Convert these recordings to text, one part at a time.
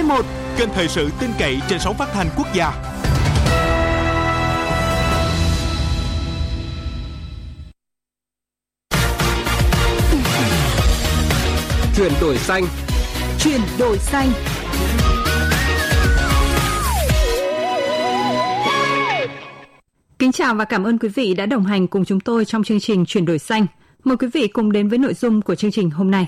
FM91, kênh thời sự tin cậy trên sóng phát thanh quốc gia. Chuyển đổi xanh. Chuyển đổi xanh. Kính chào và cảm ơn quý vị đã đồng hành cùng chúng tôi trong chương trình Chuyển đổi xanh. Mời quý vị cùng đến với nội dung của chương trình hôm nay.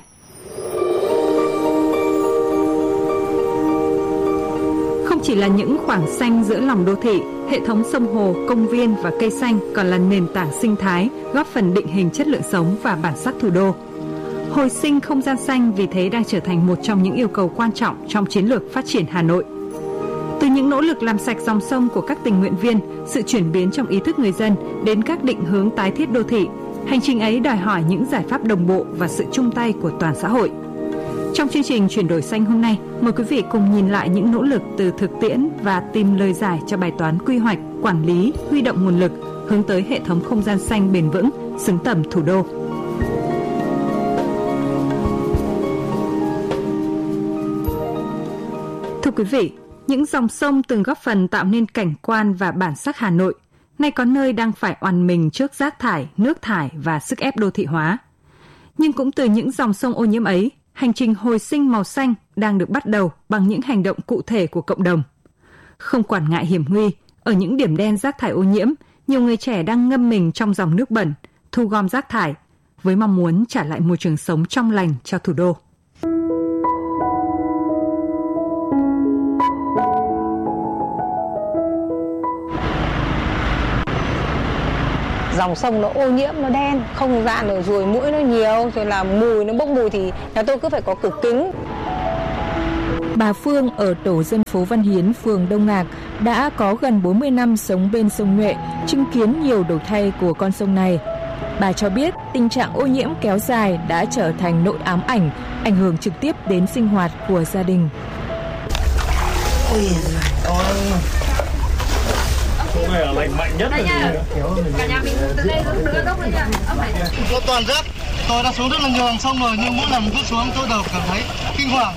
Không chỉ là những khoảng xanh giữa lòng đô thị, hệ thống sông hồ, công viên và cây xanh còn là nền tảng sinh thái, góp phần định hình chất lượng sống và bản sắc thủ đô. Hồi sinh không gian xanh vì thế đang trở thành một trong những yêu cầu quan trọng trong chiến lược phát triển Hà Nội. Từ những nỗ lực làm sạch dòng sông của các tình nguyện viên, sự chuyển biến trong ý thức người dân đến các định hướng tái thiết đô thị, hành trình ấy đòi hỏi những giải pháp đồng bộ và sự chung tay của toàn xã hội. Trong chương trình Chuyển đổi xanh hôm nay, mời quý vị cùng nhìn lại những nỗ lực từ thực tiễn và tìm lời giải cho bài toán quy hoạch, quản lý, huy động nguồn lực hướng tới hệ thống không gian xanh bền vững, xứng tầm thủ đô. Thưa quý vị, những dòng sông từng góp phần tạo nên cảnh quan và bản sắc Hà Nội, nay có nơi đang phải oằn mình trước rác thải, nước thải và sức ép đô thị hóa. Nhưng cũng từ những dòng sông ô nhiễm ấy, hành trình hồi sinh màu xanh đang được bắt đầu bằng những hành động cụ thể của cộng đồng. Không quản ngại hiểm nguy, ở những điểm đen rác thải ô nhiễm, nhiều người trẻ đang ngâm mình trong dòng nước bẩn, thu gom rác thải, với mong muốn trả lại môi trường sống trong lành cho thủ đô. Dòng sông nó ô nhiễm, nó đen, không gian rồi ruồi muỗi nó nhiều, rồi là mùi, nó bốc mùi thì nhà tôi cứ phải có cửa kính. Bà Phương ở tổ dân phố Văn Hiến, phường Đông Ngạc đã có gần 40 năm sống bên sông Nhuệ, chứng kiến nhiều đổi thay của con sông này. Bà cho biết tình trạng ô nhiễm kéo dài đã trở thành nỗi ám ảnh, ảnh hưởng trực tiếp đến sinh hoạt của gia đình. Ôi chỗ này là lành mạnh nhất rồi. Cả nhà mình từ đây đưa gốc lên nha. Có toàn rác. Tôi đã xuống rất là nhiều dòng sông rồi, nhưng mỗi lần bước xuống tôi đều cảm thấy kinh hoàng.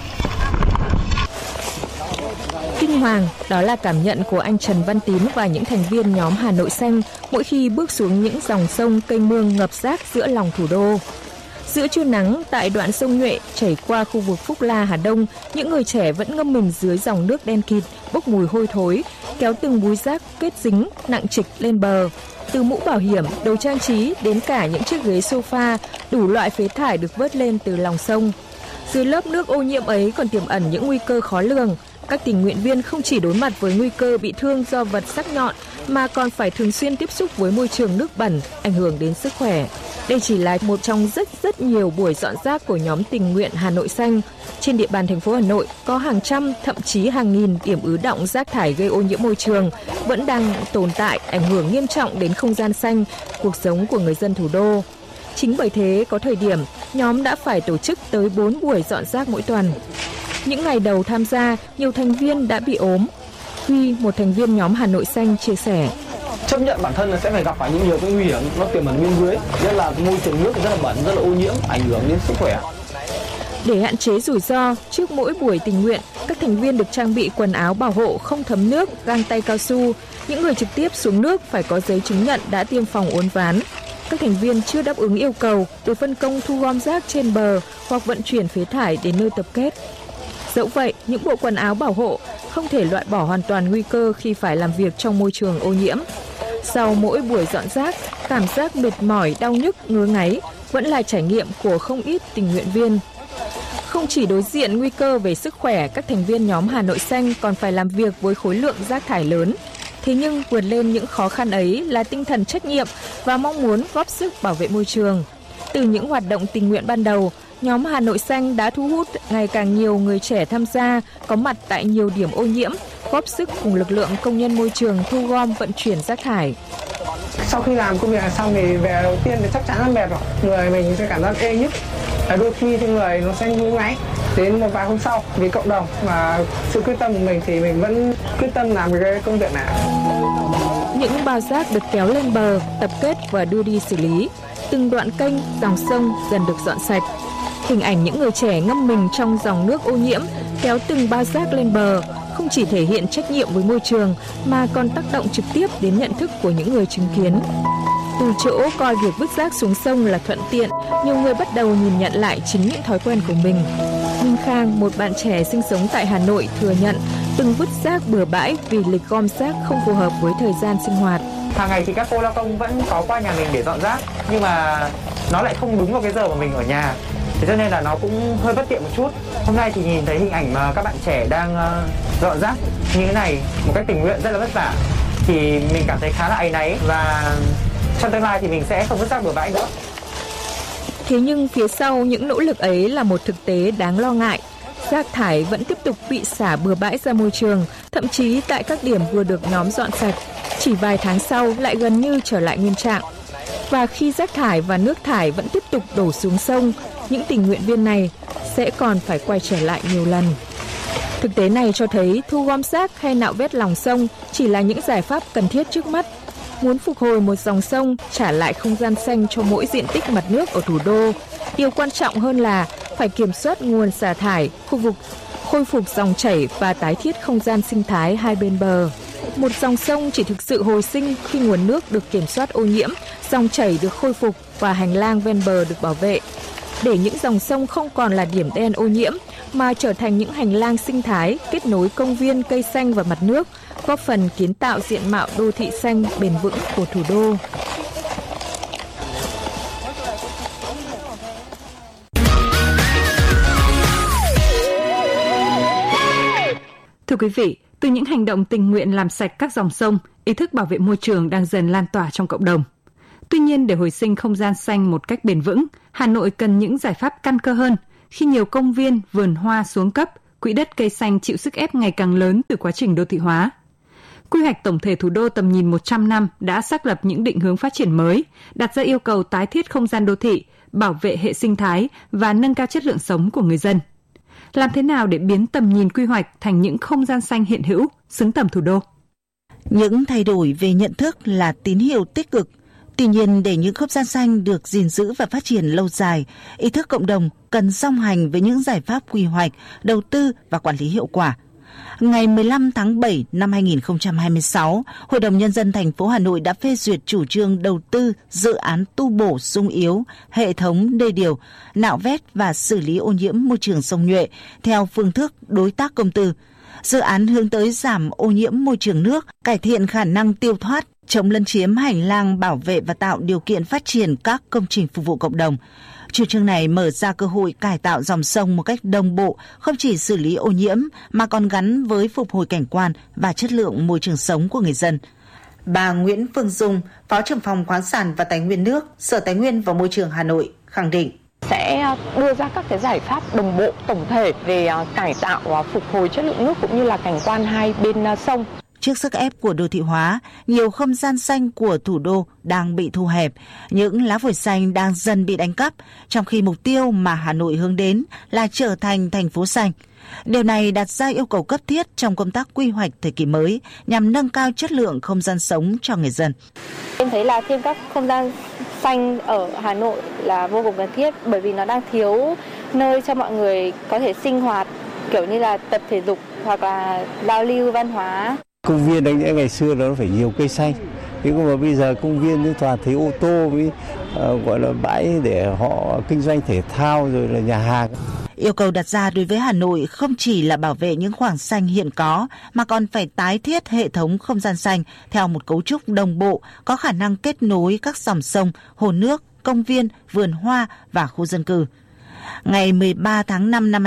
Kinh hoàng, đó là cảm nhận của anh Trần Văn Tín và những thành viên nhóm Hà Nội Xanh mỗi khi bước xuống những dòng sông kênh mương ngập rác giữa lòng thủ đô. Giữa trưa nắng, tại đoạn sông Nhuệ chảy qua khu vực Phúc La, Hà Đông, những người trẻ vẫn ngâm mình dưới dòng nước đen kịt, bốc mùi hôi thối, kéo từng búi rác kết dính, nặng trịch lên bờ. Từ mũ bảo hiểm, đồ trang trí đến cả những chiếc ghế sofa, đủ loại phế thải được vớt lên từ lòng sông. Dưới lớp nước ô nhiễm ấy còn tiềm ẩn những nguy cơ khó lường. Các tình nguyện viên không chỉ đối mặt với nguy cơ bị thương do vật sắc nhọn, mà còn phải thường xuyên tiếp xúc với môi trường nước bẩn, ảnh hưởng đến sức khỏe. Đây chỉ là một trong rất nhiều buổi dọn rác của nhóm tình nguyện Hà Nội Xanh. Trên địa bàn thành phố Hà Nội có hàng trăm, thậm chí hàng nghìn điểm ứ đọng rác thải gây ô nhiễm môi trường vẫn đang tồn tại, ảnh hưởng nghiêm trọng đến không gian xanh, cuộc sống của người dân thủ đô. Chính bởi thế, có thời điểm, nhóm đã phải tổ chức tới 4 buổi dọn rác mỗi tuần. Những ngày đầu tham gia, nhiều thành viên đã bị ốm. Huy, một thành viên nhóm Hà Nội Xanh, chia sẻ. Chấp nhận bản thân là sẽ phải gặp phải những nhiều cái nguy hiểm nó tiềm ẩn bên dưới, nhất là môi trường nước rất là bẩn, rất là ô nhiễm, ảnh hưởng đến sức khỏe. Để hạn chế rủi ro, trước mỗi buổi tình nguyện, các thành viên được trang bị quần áo bảo hộ không thấm nước, găng tay cao su. Những người trực tiếp xuống nước phải có giấy chứng nhận đã tiêm phòng uốn ván. Các thành viên chưa đáp ứng yêu cầu được phân công thu gom rác trên bờ hoặc vận chuyển phế thải đến nơi tập kết. Dẫu vậy, những bộ quần áo bảo hộ không thể loại bỏ hoàn toàn nguy cơ khi phải làm việc trong môi trường ô nhiễm. Sau mỗi buổi dọn rác, cảm giác mệt mỏi, đau nhức, ngứa ngáy vẫn là trải nghiệm của không ít tình nguyện viên. Không chỉ đối diện nguy cơ về sức khỏe, các thành viên nhóm Hà Nội Xanh còn phải làm việc với khối lượng rác thải lớn. Thế nhưng vượt lên những khó khăn ấy là tinh thần trách nhiệm và mong muốn góp sức bảo vệ môi trường. Từ những hoạt động tình nguyện ban đầu, nhóm Hà Nội Xanh đã thu hút ngày càng nhiều người trẻ tham gia, có mặt tại nhiều điểm ô nhiễm, góp sức cùng lực lượng công nhân môi trường thu gom vận chuyển rác thải. Sau khi làm công việc xong thì về đầu tiên thì chắc chắn là mệt rồi, người mình sẽ cảm giác ê nhức, đôi khi thì người nó sẽ ngứa ngáy. Đến một vài hôm sau, vì cộng đồng và sự quyết tâm của mình thì mình vẫn quyết tâm làm cái công việc này. Những bao rác được kéo lên bờ, tập kết và đưa đi xử lý. Từng đoạn kênh, dòng sông dần được dọn sạch. Hình ảnh những người trẻ ngâm mình trong dòng nước ô nhiễm kéo từng bao rác lên bờ không chỉ thể hiện trách nhiệm với môi trường mà còn tác động trực tiếp đến nhận thức của những người chứng kiến. Từ chỗ coi việc vứt rác xuống sông là thuận tiện, nhiều người bắt đầu nhìn nhận lại chính những thói quen của mình. Minh Khang, một bạn trẻ sinh sống tại Hà Nội, thừa nhận từng vứt rác bừa bãi vì lịch gom rác không phù hợp với thời gian sinh hoạt. Hàng ngày thì các cô lao công vẫn có qua nhà mình để dọn rác, nhưng mà nó lại không đúng vào cái giờ mà mình ở nhà. Thế cho nên là nó cũng hơi bất tiện một chút. Hôm nay thì nhìn thấy hình ảnh mà các bạn trẻ đang dọn rác như thế này một cách tình nguyện rất là vất vả, thì mình cảm thấy khá là áy náy, và trong tương lai thì mình sẽ không vứt rác bừa bãi nữa. Thế nhưng phía sau những nỗ lực ấy là một thực tế đáng lo ngại. Rác thải vẫn tiếp tục bị xả bừa bãi ra môi trường, thậm chí tại các điểm vừa được nhóm dọn sạch. Chỉ vài tháng sau lại gần như trở lại nguyên trạng. Và khi rác thải và nước thải vẫn tiếp tục đổ xuống sông, những tình nguyện viên này sẽ còn phải quay trở lại nhiều lần. Thực tế này cho thấy thu gom rác hay nạo vét lòng sông chỉ là những giải pháp cần thiết trước mắt. Muốn phục hồi một dòng sông, trả lại không gian xanh cho mỗi diện tích mặt nước ở thủ đô, điều quan trọng hơn là phải kiểm soát nguồn xả thải, khôi phục dòng chảy và tái thiết không gian sinh thái hai bên bờ. Một dòng sông chỉ thực sự hồi sinh khi nguồn nước được kiểm soát ô nhiễm, dòng chảy được khôi phục và hành lang ven bờ được bảo vệ. Để những dòng sông không còn là điểm đen ô nhiễm mà trở thành những hành lang sinh thái kết nối công viên, cây xanh và mặt nước, góp phần kiến tạo diện mạo đô thị xanh bền vững của thủ đô. Thưa quý vị, từ những hành động tình nguyện làm sạch các dòng sông, ý thức bảo vệ môi trường đang dần lan tỏa trong cộng đồng. Tuy nhiên, để hồi sinh không gian xanh một cách bền vững, Hà Nội cần những giải pháp căn cơ hơn. Khi nhiều công viên, vườn hoa xuống cấp, quỹ đất cây xanh chịu sức ép ngày càng lớn từ quá trình đô thị hóa. Quy hoạch tổng thể thủ đô tầm nhìn 100 năm đã xác lập những định hướng phát triển mới, đặt ra yêu cầu tái thiết không gian đô thị, bảo vệ hệ sinh thái và nâng cao chất lượng sống của người dân. Làm thế nào để biến tầm nhìn quy hoạch thành những không gian xanh hiện hữu, xứng tầm thủ đô? Những thay đổi về nhận thức là tín hiệu tích cực. Tuy nhiên, để những không gian xanh được gìn giữ và phát triển lâu dài, ý thức cộng đồng cần song hành với những giải pháp quy hoạch, đầu tư và quản lý hiệu quả. Ngày 15 tháng 7 năm 2026, Hội đồng Nhân dân thành phố Hà Nội đã phê duyệt chủ trương đầu tư dự án tu bổ xung yếu hệ thống đê điều, nạo vét và xử lý ô nhiễm môi trường sông Nhuệ theo phương thức đối tác công tư. Dự án hướng tới giảm ô nhiễm môi trường nước, cải thiện khả năng tiêu thoát, chống lấn chiếm hành lang, bảo vệ và tạo điều kiện phát triển các công trình phục vụ cộng đồng. Chủ trương này mở ra cơ hội cải tạo dòng sông một cách đồng bộ, không chỉ xử lý ô nhiễm mà còn gắn với phục hồi cảnh quan và chất lượng môi trường sống của người dân. Bà Nguyễn Phương Dung, Phó trưởng phòng khoáng sản và tài nguyên nước, Sở Tài nguyên và Môi trường Hà Nội khẳng định sẽ đưa ra các cái giải pháp đồng bộ tổng thể về cải tạo và phục hồi chất lượng nước cũng như là cảnh quan hai bên sông. Trước sức ép của đô thị hóa, nhiều không gian xanh của thủ đô đang bị thu hẹp, những lá phổi xanh đang dần bị đánh cắp, trong khi mục tiêu mà Hà Nội hướng đến là trở thành thành phố xanh. Điều này đặt ra yêu cầu cấp thiết trong công tác quy hoạch thời kỳ mới nhằm nâng cao chất lượng không gian sống cho người dân. Em thấy là thêm các không gian xanh ở Hà Nội là vô cùng cần thiết, bởi vì nó đang thiếu nơi cho mọi người có thể sinh hoạt, kiểu như là tập thể dục hoặc là giao lưu văn hóa. Công viên đấy ngày xưa nó phải nhiều cây xanh, nhưng mà bây giờ công viên toàn thấy ô tô với gọi là bãi để họ kinh doanh thể thao rồi là nhà hàng. Yêu cầu đặt ra đối với Hà Nội không chỉ là bảo vệ những khoảng xanh hiện có mà còn phải tái thiết hệ thống không gian xanh theo một cấu trúc đồng bộ, có khả năng kết nối các dòng sông, hồ nước, công viên, vườn hoa và khu dân cư. Ngày 13 tháng 5 năm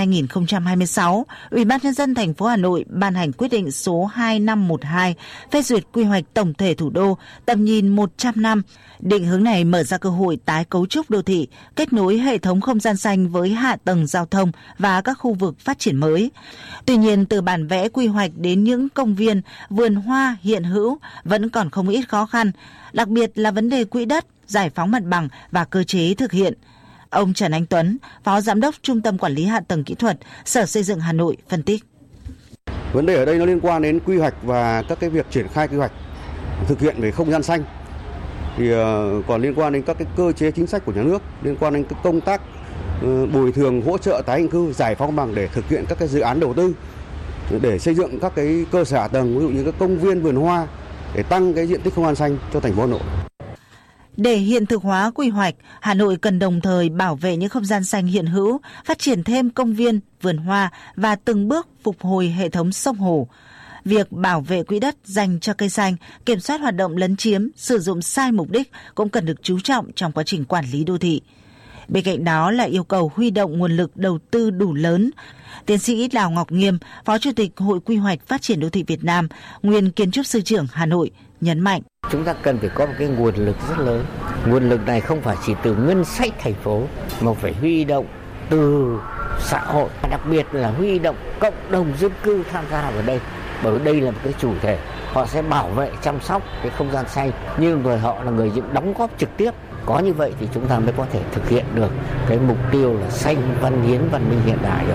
2026, Ủy ban Nhân dân thành phố Hà Nội ban hành quyết định số 2512 phê duyệt quy hoạch tổng thể thủ đô tầm nhìn 100 năm. Định hướng này mở ra cơ hội tái cấu trúc đô thị, kết nối hệ thống không gian xanh với hạ tầng giao thông và các khu vực phát triển mới. Tuy nhiên, từ bản vẽ quy hoạch đến những công viên, vườn hoa hiện hữu vẫn còn không ít khó khăn, đặc biệt là vấn đề quỹ đất, giải phóng mặt bằng và cơ chế thực hiện. Ông Trần Anh Tuấn, Phó Giám đốc Trung tâm Quản lý Hạ tầng Kỹ thuật, Sở Xây dựng Hà Nội phân tích. Vấn đề ở đây nó liên quan đến quy hoạch và các cái việc triển khai quy hoạch, thực hiện về không gian xanh. Thì còn liên quan đến các cái cơ chế chính sách của nhà nước, liên quan đến cái công tác bồi thường, hỗ trợ tái định cư, giải phóng bằng để thực hiện các cái dự án đầu tư để xây dựng các cái cơ sở hạ tầng, ví dụ như các công viên, vườn hoa để tăng cái diện tích không gian xanh cho thành phố Hà Nội. Để hiện thực hóa quy hoạch, Hà Nội cần đồng thời bảo vệ những không gian xanh hiện hữu, phát triển thêm công viên, vườn hoa và từng bước phục hồi hệ thống sông hồ. Việc bảo vệ quỹ đất dành cho cây xanh, kiểm soát hoạt động lấn chiếm, sử dụng sai mục đích cũng cần được chú trọng trong quá trình quản lý đô thị. Bên cạnh đó là yêu cầu huy động nguồn lực đầu tư đủ lớn. Tiến sĩ Đào Ngọc Nghiêm, Phó Chủ tịch Hội Quy hoạch Phát triển Đô thị Việt Nam, nguyên kiến trúc sư trưởng Hà Nội, nhấn mạnh. Chúng ta cần phải có một cái nguồn lực rất lớn. Nguồn lực này không phải chỉ từ ngân sách thành phố, mà phải huy động từ xã hội, đặc biệt là huy động cộng đồng dân cư tham gia vào đây. Bởi đây là một cái chủ thể, họ sẽ bảo vệ, chăm sóc cái không gian xanh, nhưng rồi họ là người đóng góp trực tiếp. Có như vậy thì chúng ta mới có thể thực hiện được cái mục tiêu là xanh, văn hiến, văn minh hiện đại được.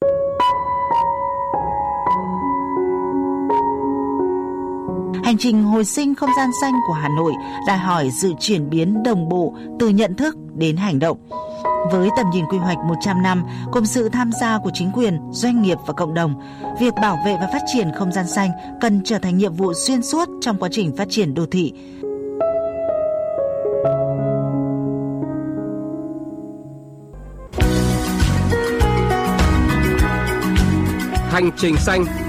Hành trình hồi sinh không gian xanh của Hà Nội đòi hỏi sự chuyển biến đồng bộ từ nhận thức đến hành động. Với tầm nhìn quy hoạch 100 năm, cùng sự tham gia của chính quyền, doanh nghiệp và cộng đồng, việc bảo vệ và phát triển không gian xanh cần trở thành nhiệm vụ xuyên suốt trong quá trình phát triển đô thị. Hành trình xanh